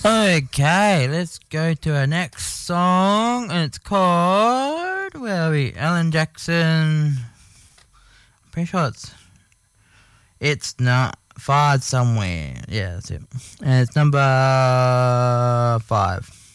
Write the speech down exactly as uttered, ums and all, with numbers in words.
Okay, let's go to our next song. And it's called, where are we? Alan Jackson. I'm pretty sure it's, it's not Far Somewhere. Yeah, that's it. And it's number five.